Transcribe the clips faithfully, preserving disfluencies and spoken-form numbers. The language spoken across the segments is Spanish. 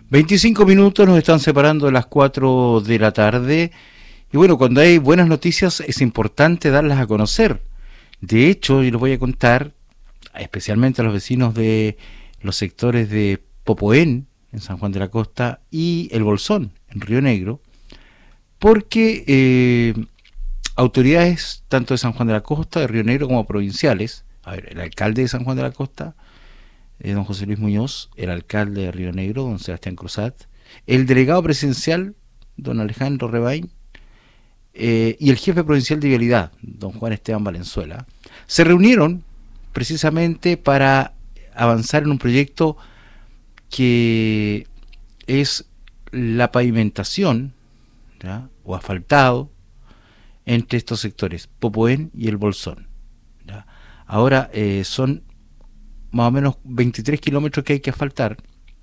veinticinco minutos nos están separando de las cuatro de la tarde. Y bueno, cuando hay buenas noticias es importante darlas a conocer. De hecho, yo les voy a contar, especialmente a los vecinos de los sectores de Popoén, en San Juan de la Costa, y El Bolsón, en Río Negro, porque eh, autoridades tanto de San Juan de la Costa, de Río Negro, como provinciales, a ver, el alcalde de San Juan de la Costa, eh, don José Luis Muñoz, el alcalde de Río Negro, don Sebastián Cruzat, el delegado presidencial, don Alejandro Rebain, eh, y el jefe provincial de Vialidad, don Juan Esteban Valenzuela, se reunieron precisamente para avanzar en un proyecto que es la pavimentación, ¿ya?, o asfaltado entre estos sectores, Popoén y El Bolsón, ¿ya? Ahora eh, son más o menos veintitrés kilómetros que hay que asfaltar,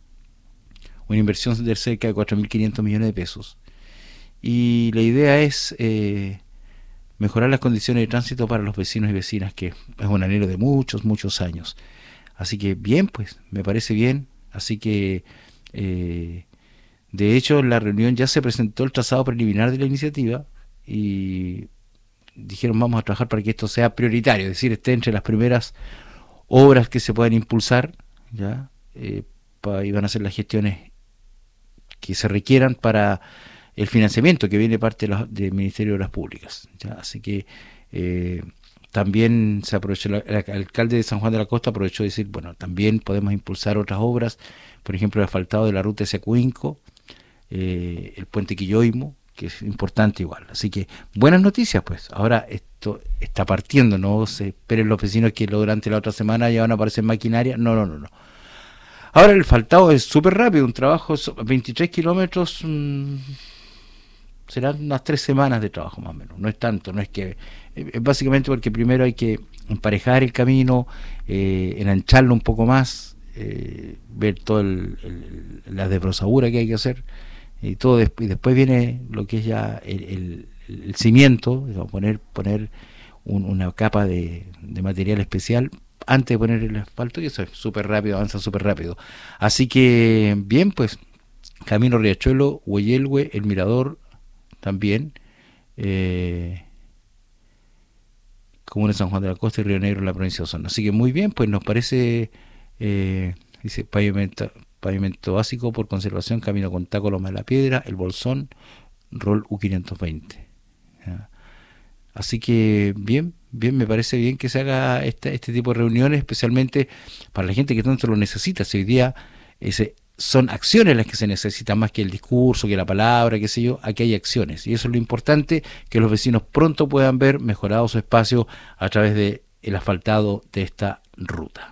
una inversión de cerca de cuatro mil quinientos millones de pesos, y la idea es eh, mejorar las condiciones de tránsito para los vecinos y vecinas, que es un anhelo de muchos, muchos años. Así que bien, pues, me parece bien. Así que, eh, de hecho, en la reunión ya se presentó el trazado preliminar de la iniciativa y dijeron vamos a trabajar para que esto sea prioritario, es decir, esté entre las primeras obras que se puedan impulsar, ya eh, pa, y van a hacer las gestiones que se requieran para el financiamiento que viene parte de los, del Ministerio de Obras Públicas, ¿ya? Así que eh, también se aprovechó, el, el alcalde de San Juan de la Costa aprovechó de decir, bueno, también podemos impulsar otras obras, por ejemplo el asfaltado de la ruta hacia Cuinco, eh, el puente Quilloimo, que es importante igual. Así que buenas noticias, pues. Ahora esto está partiendo, no se esperen los vecinos que lo durante la otra semana ya van a aparecer maquinaria, no, no, no, no. Ahora el asfaltado es súper rápido, un trabajo, veintitrés kilómetros, mmm, serán unas tres semanas de trabajo más o menos, no es tanto, no es que, es básicamente porque primero hay que emparejar el camino, eh, enancharlo un poco más, eh, ver toda el, el, la desbrozadura que hay que hacer, y todo después, y después viene lo que es ya el, el, el cimiento, digamos, poner poner un, una capa de, de material especial antes de poner el asfalto, y eso es súper rápido, avanza súper rápido. Así que bien, pues Camino Riachuelo, Hueyelhue, El Mirador también, eh, Comuna de San Juan de la Costa y Río Negro en la provincia de Osorno. Así que muy bien, pues nos parece, eh, dice pavimento, pavimento básico por conservación, camino con taco Loma de la Piedra, El Bolsón, rol U quinientos veinte. ¿Ya? Así que bien, bien, me parece bien que se haga este, este tipo de reuniones, especialmente para la gente que tanto lo necesita. Si hoy día ese, son acciones las que se necesitan más que el discurso, que la palabra, qué sé yo, aquí hay acciones. Y eso es lo importante, que los vecinos pronto puedan ver mejorado su espacio a través del asfaltado de esta ruta.